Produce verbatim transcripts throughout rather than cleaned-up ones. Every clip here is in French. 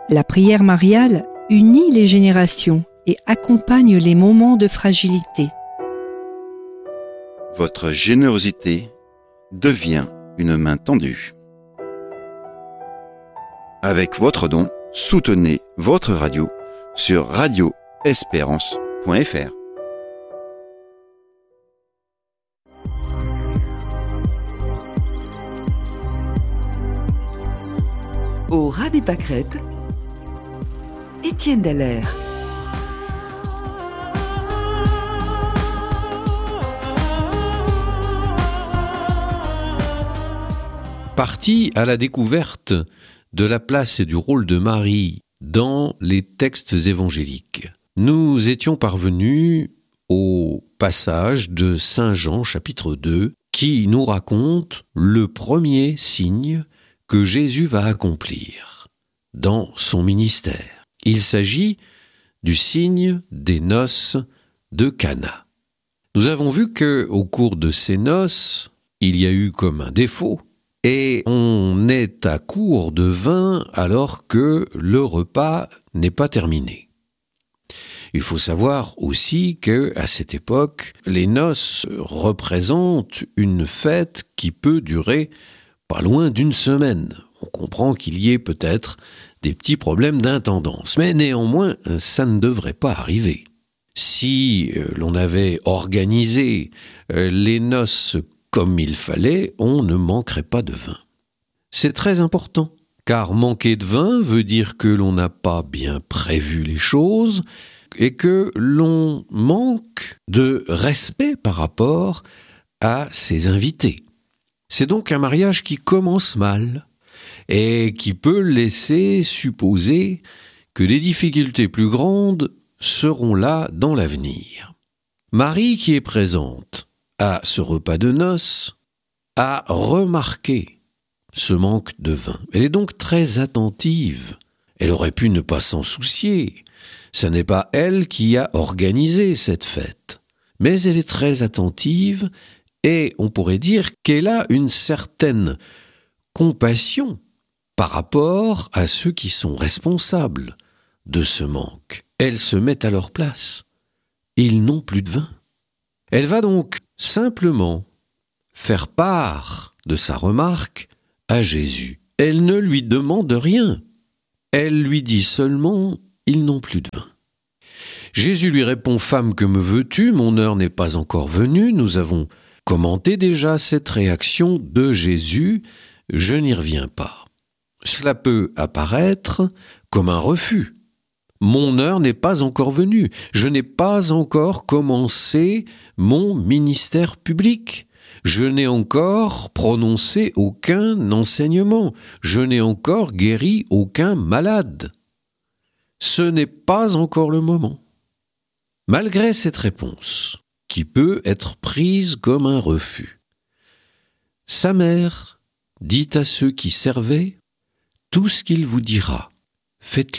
La prière mariale unit les générations et accompagne les moments de fragilité. Votre générosité devient une main tendue. Avec votre don, soutenez votre radio sur radio espérance point f r. Au ras des pâquerettes, Étienne Dallaire. Parti à la découverte de la place et du rôle de Marie dans les textes évangéliques, nous étions parvenus au passage de Saint Jean chapitre deux qui nous raconte le premier signe que Jésus va accomplir dans son ministère. Il s'agit du signe des noces de Cana. Nous avons vu que, au cours de ces noces, il y a eu comme un défaut, et on est à court de vin alors que le repas n'est pas terminé. Il faut savoir aussi qu'à cette époque, les noces représentent une fête qui peut durer pas loin d'une semaine. On comprend qu'il y ait peut-être des petits problèmes d'intendance, mais néanmoins, ça ne devrait pas arriver. Si euh, l'on avait organisé euh, les noces comme il fallait, on ne manquerait pas de vin. C'est très important, car manquer de vin veut dire que l'on n'a pas bien prévu les choses et que l'on manque de respect par rapport à ses invités. C'est donc un mariage qui commence mal et qui peut laisser supposer que des difficultés plus grandes seront là dans l'avenir. Marie, qui est présente à ce repas de noces, a remarqué ce manque de vin. Elle est donc très attentive. Elle aurait pu ne pas s'en soucier. Ce n'est pas elle qui a organisé cette fête. Mais elle est très attentive. Et on pourrait dire qu'elle a une certaine compassion par rapport à ceux qui sont responsables de ce manque. Elle se met à leur place. Ils n'ont plus de vin. Elle va donc simplement faire part de sa remarque à Jésus. Elle ne lui demande rien. Elle lui dit seulement « ils n'ont plus de vin ». Jésus lui répond « Femme, que me veux-tu ? Mon heure n'est pas encore venue. » Nous avons commenté déjà cette réaction de Jésus, je n'y reviens pas. Cela peut apparaître comme un refus. Mon heure n'est pas encore venue, je n'ai pas encore commencé mon ministère public, je n'ai encore prononcé aucun enseignement, je n'ai encore guéri aucun malade. Ce n'est pas encore le moment. Malgré cette réponse, qui peut être prise comme un refus, sa mère dit à ceux qui servaient « Tout ce qu'il vous dira, faites-le ».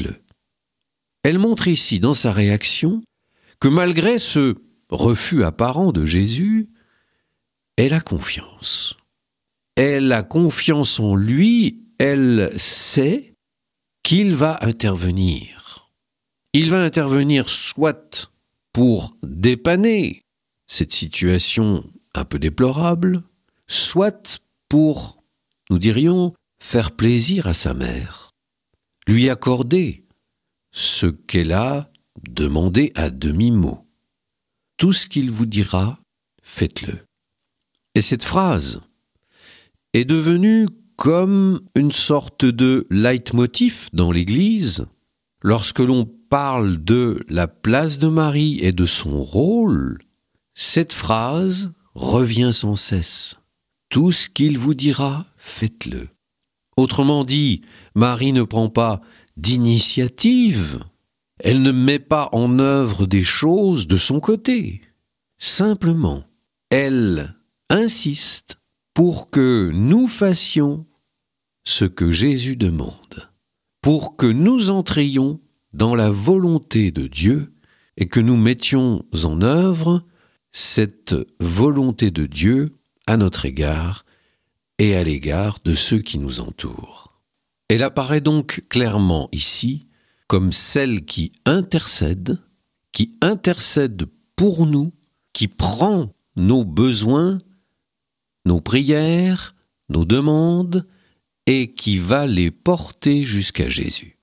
Elle montre ici dans sa réaction que malgré ce refus apparent de Jésus, elle a confiance. Elle a confiance en lui, elle sait qu'il va intervenir. Il va intervenir soit pour dépanner cette situation un peu déplorable, soit pour, nous dirions, faire plaisir à sa mère, lui accorder ce qu'elle a demandé à demi-mot. Tout ce qu'il vous dira, faites-le. Et cette phrase est devenue comme une sorte de leitmotiv dans l'Église. Lorsque l'on parle de la place de Marie et de son rôle, cette phrase revient sans cesse. Tout ce qu'il vous dira, faites-le. Autrement dit, Marie ne prend pas d'initiative, elle ne met pas en œuvre des choses de son côté. Simplement, elle insiste pour que nous fassions ce que Jésus demande, pour que nous entrions dans la volonté de Dieu et que nous mettions en œuvre cette volonté de Dieu à notre égard et à l'égard de ceux qui nous entourent. Elle apparaît donc clairement ici comme celle qui intercède, qui intercède pour nous, qui prend nos besoins, nos prières, nos demandes, et qui va les porter jusqu'à Jésus.